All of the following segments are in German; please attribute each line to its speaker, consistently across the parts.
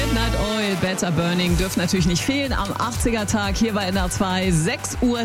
Speaker 1: Midnight Oil, Better Burning dürfen natürlich nicht fehlen am 80er-Tag hier bei NDR 2, 6:13 Uhr.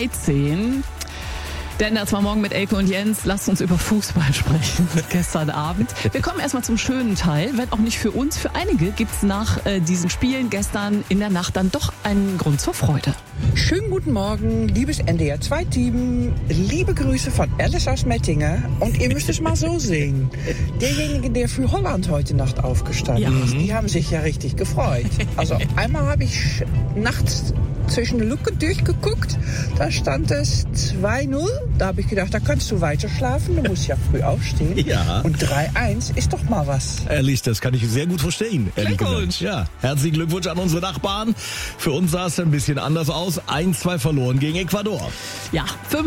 Speaker 1: Der NDR 2 Morgen mit Elke und Jens. Lasst uns über Fußball sprechen. Gestern Abend. Wir kommen erstmal zum schönen Teil. Wenn auch nicht für uns, für einige gibt's nach diesen Spielen gestern in der Nacht dann doch einen Grund zur Freude.
Speaker 2: Schönen guten Morgen, liebes NDR 2 Team. Liebe Grüße von Alice aus Mettingen. Und ihr müsst es mal so sehen. Derjenige, der für Holland heute Nacht aufgestanden ist, die haben sich ja richtig gefreut. Also einmal habe ich nachts zwischen der Luke durchgeguckt. Da stand es 2:0. Da habe ich gedacht, da kannst du weiter schlafen. Du musst ja früh aufstehen.
Speaker 3: Ja.
Speaker 2: Und 3:1 ist doch mal was.
Speaker 3: Ehrlich, das kann ich sehr gut verstehen.
Speaker 1: Glückwunsch.
Speaker 3: Ja, herzlichen Glückwunsch an unsere Nachbarn. Für uns sah es ein bisschen anders aus. 1-2 verloren gegen Ecuador.
Speaker 1: Ja,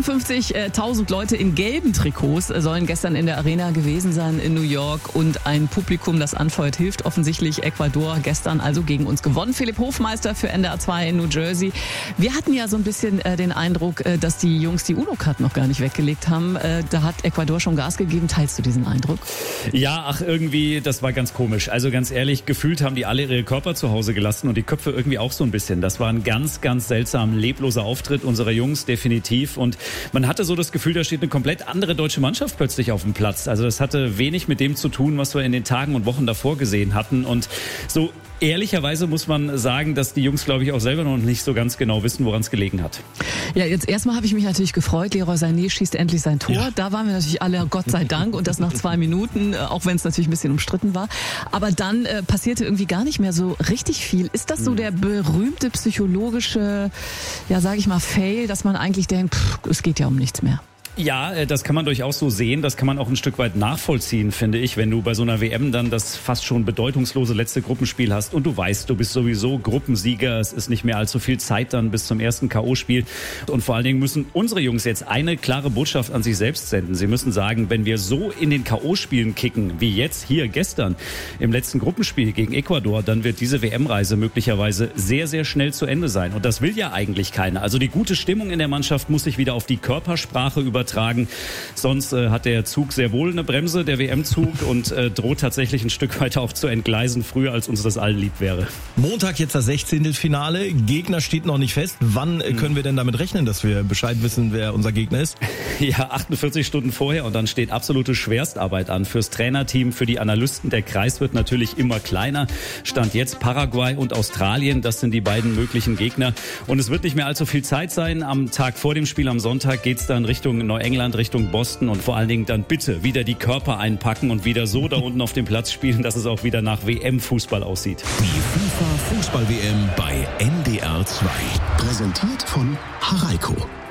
Speaker 1: 55.000 Leute in gelben Trikots sollen gestern in der Arena gewesen sein in New York. Und ein Publikum, das anfeuert, hilft offensichtlich. Ecuador gestern also gegen uns gewonnen. Philipp Hofmeister für NDR 2 in New Jersey. Wir hatten ja so ein bisschen den Eindruck, dass die Jungs die UNO-Card noch gar nicht weggelegt haben. Da hat Ecuador schon Gas gegeben. Teilst du diesen Eindruck?
Speaker 4: Ja, irgendwie, das war ganz komisch. Also ganz ehrlich, gefühlt haben die alle ihre Körper zu Hause gelassen und die Köpfe irgendwie auch so ein bisschen. Das war ein ganz, ganz seltsam lebloser Auftritt unserer Jungs, definitiv. Und man hatte so das Gefühl, da steht eine komplett andere deutsche Mannschaft plötzlich auf dem Platz. Also das hatte wenig mit dem zu tun, was wir in den Tagen und Wochen davor gesehen hatten. Und so ehrlicherweise muss man sagen, dass die Jungs, glaube ich, auch selber noch nicht so ganz genau wissen, woran es gelegen hat.
Speaker 1: Ja, jetzt erstmal habe ich mich natürlich gefreut. Leroy Sané schießt endlich sein Tor.
Speaker 3: Ja.
Speaker 1: Da waren wir natürlich alle, Gott sei Dank, und das nach 2 Minuten, auch wenn es natürlich ein bisschen umstritten war. Aber dann passierte irgendwie gar nicht mehr so richtig viel. Ist das so der berühmte psychologische, ja, sage ich mal, Fail, dass man eigentlich denkt, es geht ja um nichts mehr?
Speaker 4: Ja, das kann man durchaus so sehen. Das kann man auch ein Stück weit nachvollziehen, finde ich, wenn du bei so einer WM dann das fast schon bedeutungslose letzte Gruppenspiel hast und du weißt, du bist sowieso Gruppensieger. Es ist nicht mehr allzu viel Zeit dann bis zum ersten K.O.-Spiel. Und vor allen Dingen müssen unsere Jungs jetzt eine klare Botschaft an sich selbst senden. Sie müssen sagen, wenn wir so in den K.O.-Spielen kicken, wie jetzt hier gestern im letzten Gruppenspiel gegen Ecuador, dann wird diese WM-Reise möglicherweise sehr, sehr schnell zu Ende sein. Und das will ja eigentlich keiner. Also die gute Stimmung in der Mannschaft muss sich wieder auf die Körpersprache übertragen. Sonst hat der Zug sehr wohl eine Bremse, der WM-Zug, und droht tatsächlich ein Stück weiter auch zu entgleisen, früher als uns das allen lieb wäre.
Speaker 3: Montag jetzt das 16. Finale. Gegner steht noch nicht fest. Wann können wir denn damit rechnen, dass wir Bescheid wissen, wer unser Gegner ist?
Speaker 4: Ja, 48 Stunden vorher, und dann steht absolute Schwerstarbeit an fürs Trainerteam, für die Analysten. Der Kreis wird natürlich immer kleiner. Stand jetzt Paraguay und Australien, das sind die beiden möglichen Gegner. Und es wird nicht mehr allzu viel Zeit sein. Am Tag vor dem Spiel am Sonntag geht's dann Richtung Neuengland, Richtung Boston, und vor allen Dingen dann bitte wieder die Körper einpacken und wieder so da unten auf dem Platz spielen, dass es auch wieder nach WM-Fußball aussieht.
Speaker 5: Die FIFA Fußball-WM bei NDR 2. Präsentiert von Haraiko.